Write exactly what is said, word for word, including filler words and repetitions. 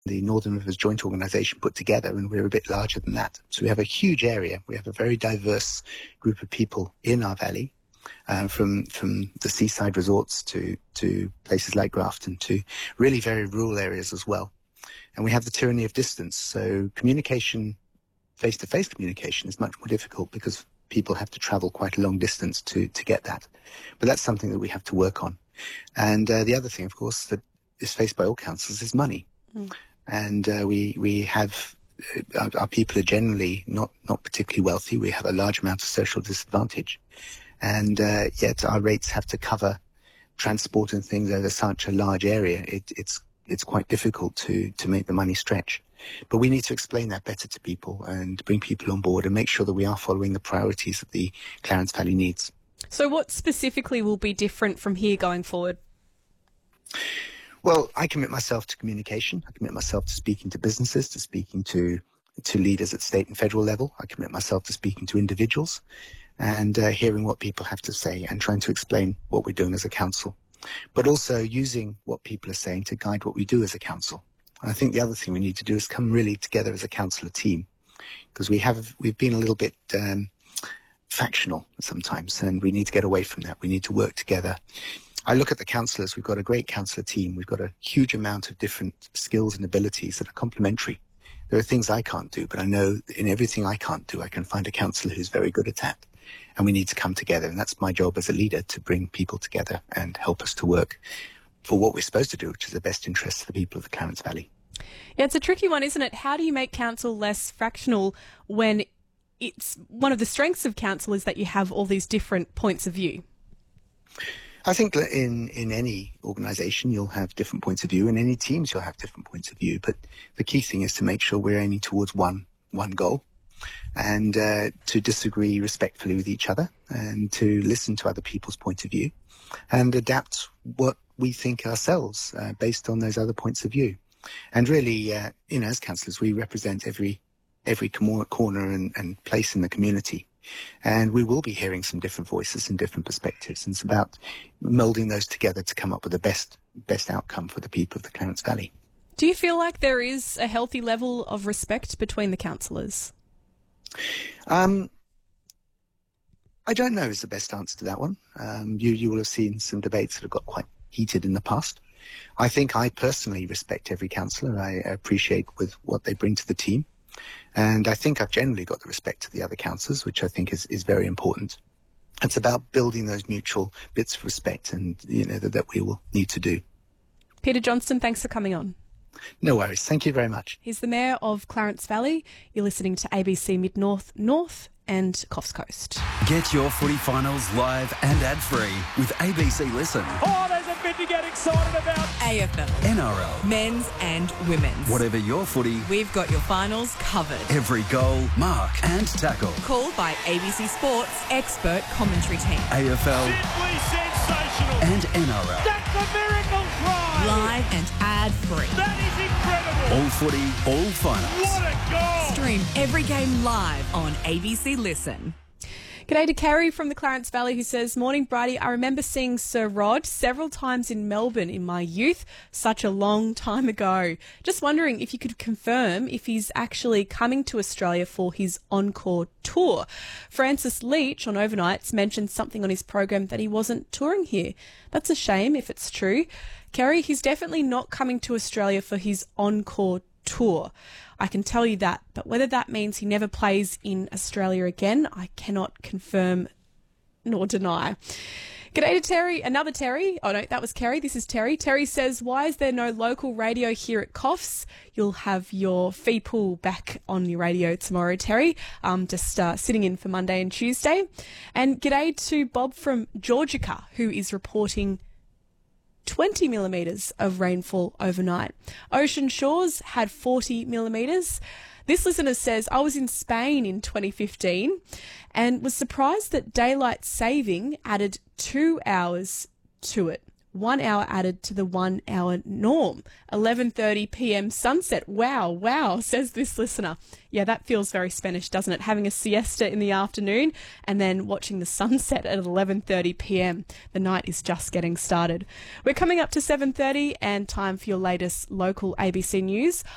the Northern Rivers Joint Organisation put together, and we're a bit larger than that. So we have a huge area. We have a very diverse group of people in our valley, uh, from from the seaside resorts to, to places like Grafton to really very rural areas as well. And we have the tyranny of distance. So communication, face-to-face communication, is much more difficult because people have to travel quite a long distance to, to get that. But that's something that we have to work on. And uh, the other thing, of course, that is faced by all councils is money. Mm. And uh, we we have, uh, our, our people are generally not, not particularly wealthy. We have a large amount of social disadvantage. And uh, yet our rates have to cover transport and things over such a large area. It, it's it's quite difficult to, to make the money stretch. But we need to explain that better to people and bring people on board and make sure that we are following the priorities that the Clarence Valley needs. So what specifically will be different from here going forward? Well, I commit myself to communication. I commit myself to speaking to businesses, to speaking to to leaders at state and federal level. I commit myself to speaking to individuals and uh, hearing what people have to say and trying to explain what we're doing as a council, but also using what people are saying to guide what we do as a council. And I think the other thing we need to do is come really together as a council, a team, because we have we've been a little bit um, factional sometimes, and we need to get away from that. We need to work together. I look at the councillors. We've got a great councillor team. We've got a huge amount of different skills and abilities that are complementary. There are things I can't do, but I know in everything I can't do, I can find a councillor who's very good at that. And we need to come together. And that's my job as a leader, to bring people together and help us to work for what we're supposed to do, which is the best interest of the people of the Clarence Valley. Yeah, it's a tricky one, isn't it? How do you make council less fractional when it's one of the strengths of council is that you have all these different points of view? I think that in, in any organisation you'll have different points of view. In any teams you'll have different points of view. But the key thing is to make sure we're aiming towards one one goal, and uh, to disagree respectfully with each other, and to listen to other people's point of view and adapt what we think ourselves uh, based on those other points of view. And really, uh, you know, as councillors, we represent every every corner and, and place in the community. And we will be hearing some different voices and different perspectives. And it's about moulding those together to come up with the best best outcome for the people of the Clarence Valley. Do you feel like there is a healthy level of respect between the councillors? Um, I don't know is the best answer to that one. Um, you, you will have seen some debates that have got quite heated in the past. I think I personally respect every councillor. I appreciate with what they bring to the team. And I think I've generally got the respect of the other councillors, which I think is, is very important. It's about building those mutual bits of respect, and you know that, that we will need to do. Peter Johnston, thanks for coming on. No worries. Thank you very much. He's the Mayor of Clarence Valley. You're listening to A B C Mid-North North and Coffs Coast. Get your footy finals live and ad-free with A B C Listen. Oh, there's a bit to get excited about. A F L, N R L, men's and women's. Whatever your footy, we've got your finals covered. Every goal, mark and tackle. Called by A B C Sports expert commentary team. A F L. Simply sensational. And N R L. That's a miracle try. Live and ad-free. That is incredible. All footy, all finals. What a goal. Stream every game live on A B C Listen. G'day to Carrie from the Clarence Valley, who says, "Morning, Bridie. I remember seeing Sir Rod several times in Melbourne in my youth, such a long time ago. Just wondering if you could confirm if he's actually coming to Australia for his encore tour. Francis Leach on Overnights mentioned something on his program that he wasn't touring here. That's a shame if it's true. Kerry, he's definitely not coming to Australia for his encore tour. I can tell you that, but whether that means he never plays in Australia again, I cannot confirm nor deny." G'day to Terry, another Terry. Oh no, that was Kerry. This is Terry. Terry says, "Why is there no local radio here at Coffs? You'll have your fee pool back on your radio tomorrow, Terry. Um, just uh, sitting in for Monday and Tuesday." And g'day to Bob from Georgica, who is reporting twenty millimetres of rainfall overnight. Ocean Shores had forty millimetres. This listener says, "I was in Spain in twenty fifteen and was surprised that daylight saving added two hours to it. One hour added to the one hour norm. eleven thirty p m sunset. Wow, wow," says this listener. Yeah, that feels very Spanish, doesn't it? Having a siesta in the afternoon and then watching the sunset at eleven thirty p m. The night is just getting started. We're coming up to seven thirty and time for your latest local A B C news.